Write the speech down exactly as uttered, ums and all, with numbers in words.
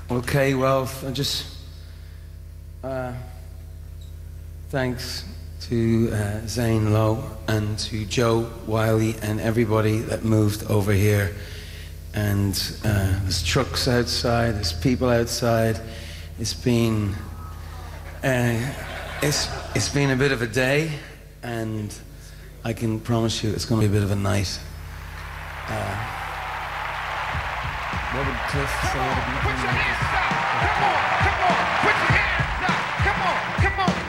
Okay, well, I just uh, thanks to uh, Zane Lowe and to Joe Wiley and everybody that moved over here. And uh, there's trucks outside, there's people outside. It's been uh, it's it's been a bit of a day, and I can promise you it's going to be a bit of a night. Uh, What would Cliff say? Come on, put your hands up! Come on, come on, put your hands up! Come on, come on!